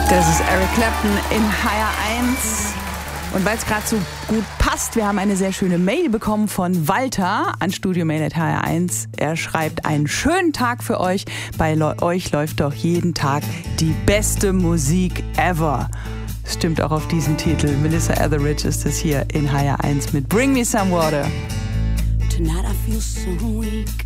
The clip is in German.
Das ist Eric Clapton in HR 1. Und weil es gerade so gut passt, wir haben eine sehr schöne Mail bekommen von Walter an studiomail@hr1. Er schreibt: einen schönen Tag für euch. Bei euch läuft doch jeden Tag die beste Musik ever. Stimmt auch auf diesen Titel. Melissa Etheridge ist es hier in HR 1 mit Bring Me Some Water. Tonight I feel so weak.